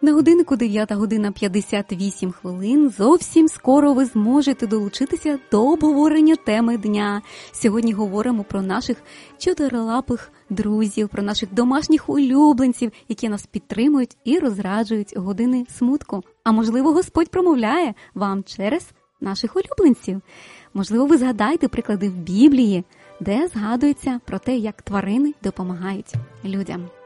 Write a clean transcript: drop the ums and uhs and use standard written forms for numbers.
На годиннику 9:58. Зовсім скоро ви зможете долучитися до обговорення теми дня. Сьогодні говоримо про наших чотирилапих друзів, про наших домашніх улюбленців, які нас підтримують і розраджують години смутку. А можливо, Господь промовляє вам через наших улюбленців. Можливо, ви згадаєте приклади в Біблії, де згадується про те, як тварини допомагають людям.